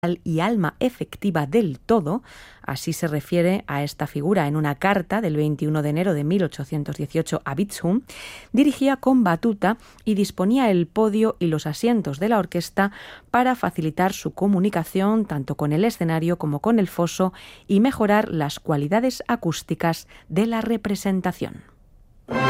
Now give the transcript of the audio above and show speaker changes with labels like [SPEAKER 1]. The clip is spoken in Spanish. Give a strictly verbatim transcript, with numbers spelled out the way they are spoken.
[SPEAKER 1] y alma efectiva del todo, así se refiere a esta figura en una carta del veintiuno de enero de mil ochocientos dieciocho a Beethoven, dirigía con batuta y disponía el podio y los asientos de la orquesta para facilitar su comunicación tanto con el escenario como con el foso y mejorar las cualidades acústicas de la representación.